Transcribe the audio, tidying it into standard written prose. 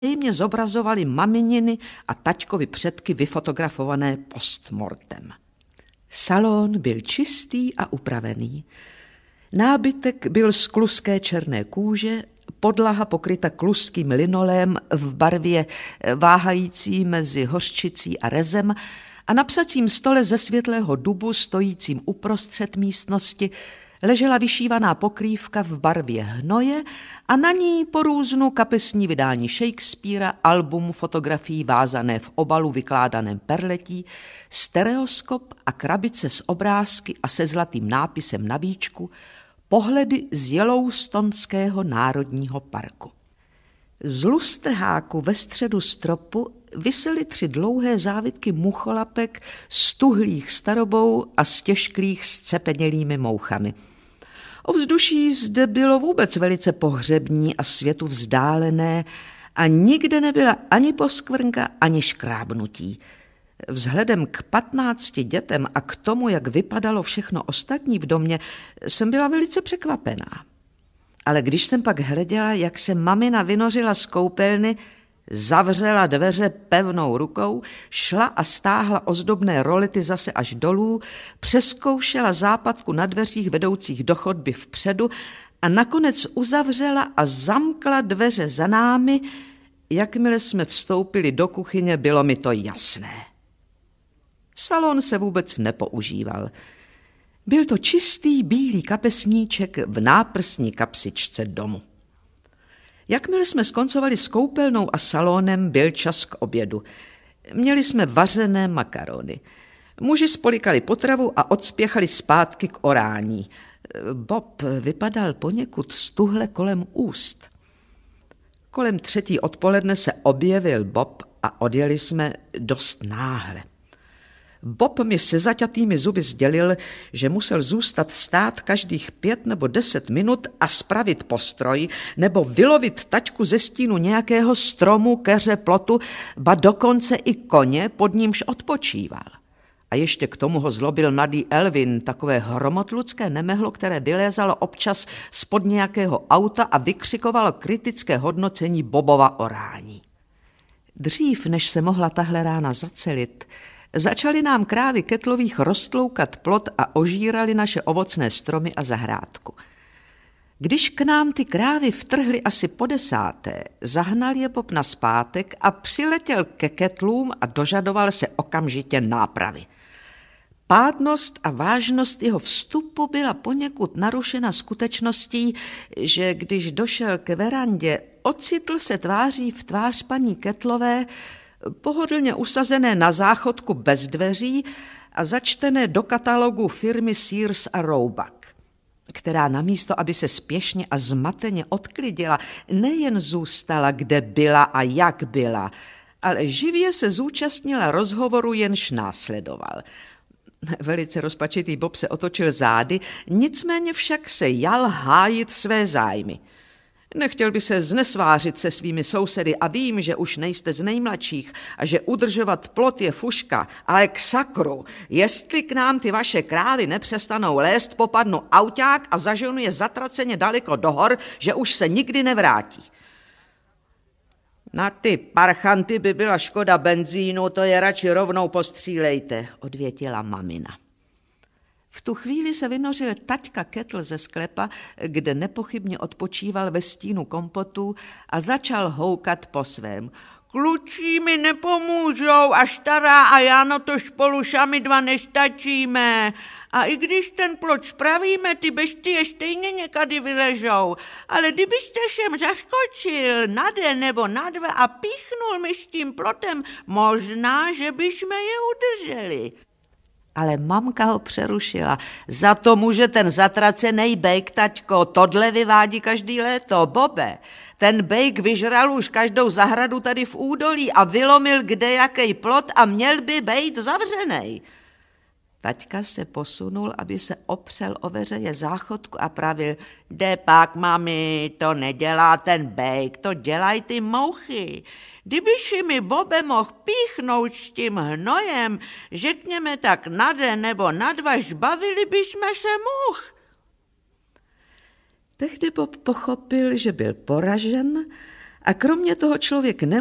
mě zobrazovali mamininy a taťkovi předky vyfotografované postmortem. Salon byl čistý a upravený. Nábytek byl z kluské černé kůže, podlaha pokryta kluským linolem v barvě váhající mezi hořčicí a rezem a na psacím stole ze světlého dubu stojícím uprostřed místnosti ležela vyšívaná pokrývka v barvě hnoje a na ní po různu kapesní vydání Shakespearea, album fotografií vázané v obalu vykládaném perletí, stereoskop a krabice s obrázky a se zlatým nápisem na víčku Pohledy z Yellowstonského národního parku. Z lustrháku ve středu stropu visely 3 dlouhé závitky mucholapek stuhlých starobou a stěžklých scepenělými mouchami. Ovzduší zde bylo vůbec velice pohřební a světu vzdálené a nikde nebyla ani poskvrnka, ani škrábnutí. Vzhledem k 15 dětem a k tomu, jak vypadalo všechno ostatní v domě, jsem byla velice překvapená. Ale když jsem pak hleděla, jak se mamina vynořila z koupelny, zavřela dveře pevnou rukou, šla a stáhla ozdobné rolety zase až dolů, přezkoušela západku na dveřích vedoucích do chodby vpředu a nakonec uzavřela a zamkla dveře za námi. Jakmile jsme vstoupili do kuchyně, bylo mi to jasné. Salon se vůbec nepoužíval. Byl to čistý bílý kapesníček v náprsní kapsičce domu. Jakmile jsme skoncovali s koupelnou a salónem, byl čas k obědu. Měli jsme vařené makarony. Muži spolikali potravu a odspěchali zpátky k orání. Bob vypadal poněkud stuhle kolem úst. Kolem 3. odpoledne se objevil Bob a odjeli jsme dost náhle. Bob mi se zaťatými zuby sdělil, že musel zůstat stát každých 5 nebo 10 minut a spravit postroj nebo vylovit taťku ze stínu nějakého stromu, keře, plotu, ba dokonce i koně, pod nímž odpočíval. A ještě k tomu ho zlobil mladý Elvin, takové hromotludské nemehlo, které vylézalo občas spod nějakého auta a vykřikovalo kritické hodnocení Bobova orání. Dřív, než se mohla tahle rána zacelit, začaly nám krávy Kettlových roztloukat plot a ožírali naše ovocné stromy a zahrádku. Když k nám ty krávy vtrhly asi po 10., zahnal je Bob nazpátek a přiletěl ke Kettlům a dožadoval se okamžitě nápravy. Pádnost a vážnost jeho vstupu byla poněkud narušena skutečností, že když došel ke verandě, ocitl se tváří v tvář paní Kettlové, pohodlně usazené na záchodku bez dveří a začtené do katalogu firmy Sears a Roebuck, která namísto, aby se spěšně a zmateně odklidila, nejen zůstala, kde byla a jak byla, ale živě se zúčastnila rozhovoru, jenž následoval. Velice rozpačitý Bob se otočil zády, nicméně však se jal hájit své zájmy. Nechtěl by se znesvářit se svými sousedy a vím, že už nejste z nejmladších a že udržovat plot je fuška, ale k sakru, jestli k nám ty vaše krávy nepřestanou lézt, popadnu auták a zaženu je zatraceně daleko do hor, že už se nikdy nevrátí. Na ty parchanty by byla škoda benzínu, to je radši rovnou postřílejte, odvětila mamina. V tu chvíli se vynořil taťka Kettl ze sklepa, kde nepochybně odpočíval ve stínu kompotu a začal houkat po svém. Klučí mi nepomůžou a stará a já na to spolu sami 2 nestačíme. A i když ten plot spravíme, ty bestie stejně někady vyležou. Ale kdybyste sem zaskočil na den nebo na 2 a píchnul mi s tím plotem, možná, že bychom je udrželi. Ale mamka ho přerušila. Za to může ten zatracenej bejk, taťko, tohle vyvádí každý léto, Bobe. Ten bejk vyžral už každou zahradu tady v údolí a vylomil kdejakej plot a měl by bejt zavřenej. Taťka se posunul, aby se opřel o veřeje záchodku a pravil, jde pak, mami, to nedělá ten bejk, to dělají ty mouchy. Kdybyš mi, Bobe, mohl píchnout s tím hnojem, řekněme tak na den nebo na 2, žbavili bychom se much. Tehdy Bob pochopil, že byl poražen A kromě toho člověk